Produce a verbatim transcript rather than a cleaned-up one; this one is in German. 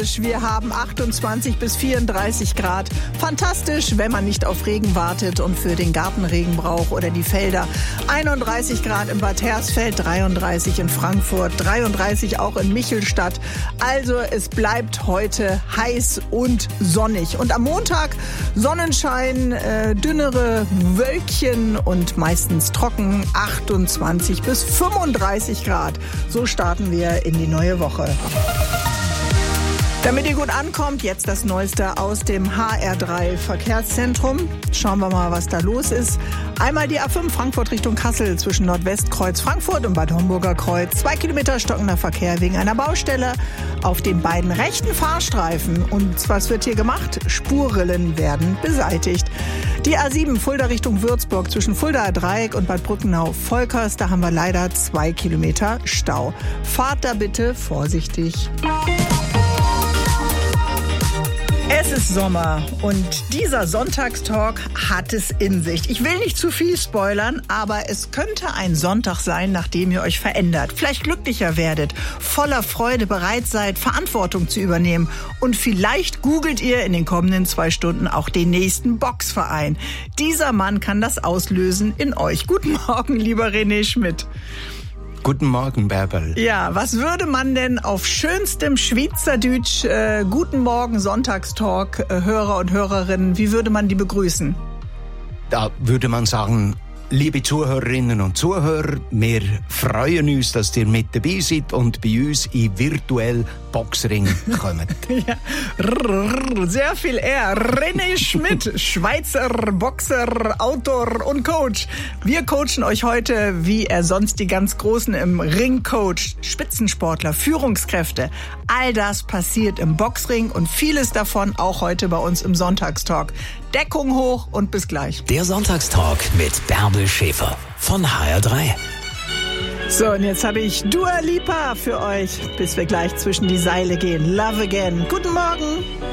regnerisch. Wir haben achtundzwanzig bis vierunddreißig Grad. Fantastisch, wenn man nicht auf Regen wartet und für den Gartenregen braucht oder die Felder. einunddreißig Grad in Bad Hersfeld, dreiunddreißig in Frankfurt, dreiunddreißig auch in Michelstadt. Also es bleibt heute heiß und sonnig. Und am Montag Sonnenschein, äh, dünnere Wölkchen und meistens trocken, achtundzwanzig bis fünfunddreißig Grad. So starten wir in die neue Woche. Damit ihr gut ankommt, jetzt das Neueste aus dem H R drei Verkehrszentrum. Schauen wir mal, was da los ist. Einmal die A fünf Frankfurt Richtung Kassel zwischen Nordwestkreuz Frankfurt und Bad Homburger Kreuz. Zwei Kilometer stockender Verkehr wegen einer Baustelle auf den beiden rechten Fahrstreifen. Und was wird hier gemacht? Spurrillen werden beseitigt. Die A sieben Fulda Richtung Würzburg zwischen Fuldaer Dreieck und Bad Brückenau-Volkers. Da haben wir leider zwei Kilometer Stau. Fahrt da bitte vorsichtig. Es ist Sommer und dieser Sonntagstalk hat es in sich. Ich will nicht zu viel spoilern, aber es könnte ein Sonntag sein, nachdem ihr euch verändert, vielleicht glücklicher werdet, voller Freude bereit seid, Verantwortung zu übernehmen und vielleicht googelt ihr in den kommenden zwei Stunden auch den nächsten Boxverein. Dieser Mann kann das auslösen in euch. Guten Morgen, lieber René Schmidt. Guten Morgen, Bärbel. Ja, was würde man denn auf schönstem Schweizerdeutsch, äh, guten Morgen, Sonntagstalk, äh, Hörer und Hörerinnen, wie würde man die begrüßen? Da würde man sagen, liebe Zuhörerinnen und Zuhörer, wir freuen uns, dass ihr mit dabei seid und bei uns in virtuell Boxring kommt. Ja, sehr viel R. René Schmidt, Schweizer Boxer, Autor und Coach. Wir coachen euch heute, wie er sonst die ganz Großen im Ring coacht. Spitzensportler, Führungskräfte. All das passiert im Boxring und vieles davon auch heute bei uns im Sonntagstalk. Deckung hoch und bis gleich. Der Sonntagstalk mit Bärbel Schäfer von H R drei. So, und jetzt habe ich Dua Lipa für euch, bis wir gleich zwischen die Seile gehen. Love Again. Guten Morgen.